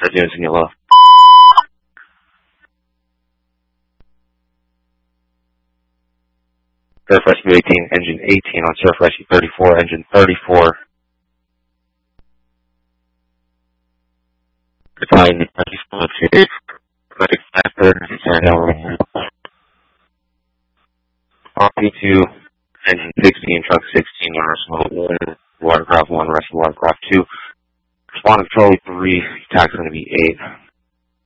units in yellow. Surf Rescue 18, engine 18 on Surf Rescue 34, engine 34. Battalion 34, RP2, engine 16, truck 16, Rescue 1, watercraft 1, Rescue watercraft 2. Responding to Charlie 3, attack's going to be 8.